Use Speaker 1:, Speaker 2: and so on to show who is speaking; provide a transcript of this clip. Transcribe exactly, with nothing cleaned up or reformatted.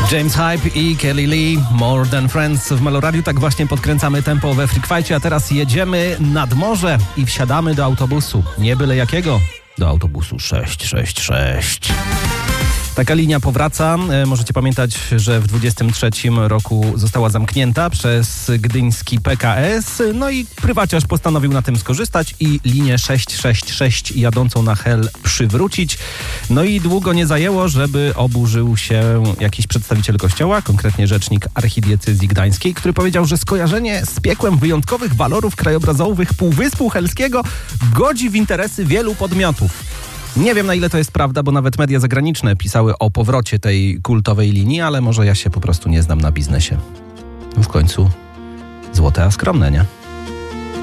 Speaker 1: James Hype i Kelly Lee, More Than Friends w Meloradiu. Tak właśnie podkręcamy tempo we Freak Fightie, a teraz jedziemy nad morze i wsiadamy do autobusu. Nie byle jakiego, do autobusu sześć sześć sześć. Taka linia powraca. Możecie pamiętać, że w dwudziestym trzecim roku została zamknięta przez gdyński P K S. No i prywaciarz postanowił na tym skorzystać i linię sześć sześć sześć jadącą na Hel przywrócić. No i długo nie zajęło, żeby oburzył się jakiś przedstawiciel kościoła, konkretnie rzecznik archidiecezji gdańskiej, który powiedział, że skojarzenie z piekłem wyjątkowych walorów krajobrazowych Półwyspu Helskiego godzi w interesy wielu podmiotów. Nie wiem, na ile to jest prawda, bo nawet media zagraniczne pisały o powrocie tej kultowej linii, ale może ja się po prostu nie znam na biznesie. W końcu złote, a skromne, nie?